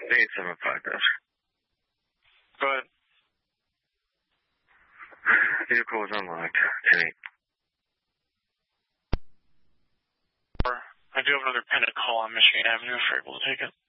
875 does. Go ahead. Vehicle is unlocked. 10-8. I do have another pendant call on Michigan Avenue if you're able to take it.